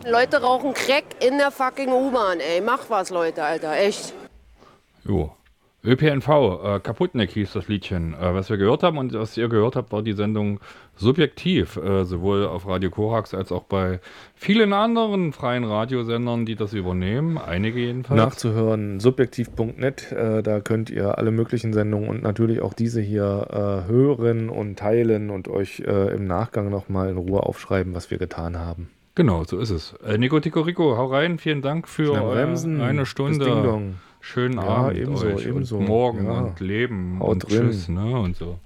Leute rauchen Crack in der fucking U-Bahn, ey. Mach was, Leute, Alter, echt. Jo. ÖPNV, Kaputnik hieß das Liedchen. Was wir gehört haben und was ihr gehört habt, war die Sendung Subjektiv, sowohl auf Radio Korax als auch bei vielen anderen freien Radiosendern, die das übernehmen. Einige jedenfalls. Nachzuhören, subjektiv.net, da könnt ihr alle möglichen Sendungen und natürlich auch diese hier hören und teilen und euch im Nachgang nochmal in Ruhe aufschreiben, was wir getan haben. Genau, so ist es. Nico Tico Rico, hau rein, vielen Dank für eine Stunde. Schönen Abend ebenso, euch ebenso. Und morgen Ja. und Leben Haut und drin. Tschüss, ne, und so.